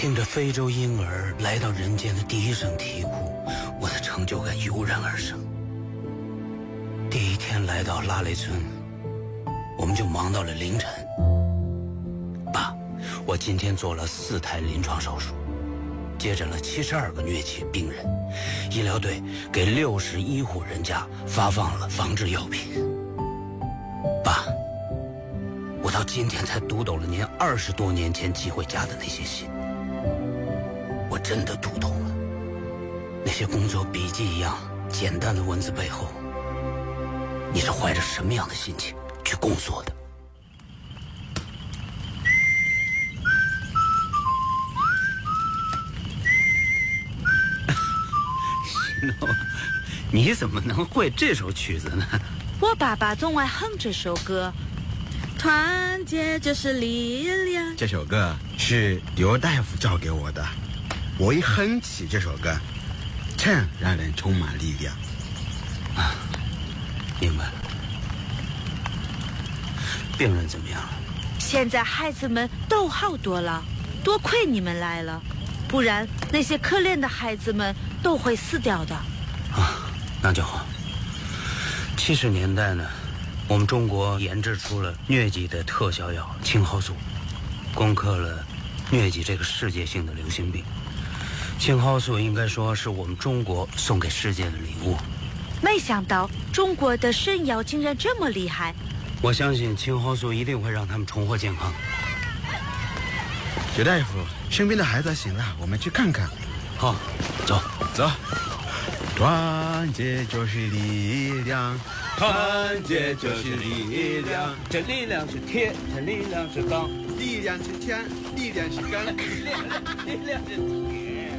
听着非洲婴儿来到人间的第一声啼哭，我的成就感油然而生。第一天来到拉雷村，我们就忙到了凌晨。爸，我今天做了4台临床手术，接诊了72个疟疾病人，医疗队给61户人家发放了防治药品。爸，我到今天才读懂了您20多年前寄回家的那些信，我真的读懂了那些工作笔记一样简单的文字背后，你是怀着什么样的心情去工作的？你怎么能会这首曲子呢？ 我爸爸总爱哼这首歌，团结就是力量。 这首歌是刘大夫教给我的，我一哼起这首歌，真让人充满力量。 啊，明白了。病人怎么样了？ 现在孩子们都好多了，多亏你们来了，不然那些可怜的孩子们都会死掉的。 啊，那就好。70年代呢，我们中国研制出了疟疾的特效药青蒿素，攻克了疟疾这个世界性的流行病。青蒿素应该说是我们中国送给世界的礼物。 没想到中国的神药竟然这么厉害。 我相信青蒿素一定会让他们重获健康。 刘大夫，生病的孩子醒了，我们去看看。 好，走走。团结就是力量，团结就是力量。 这力量是铁，这力量是钢， 力量是天，力量是钢， 力量是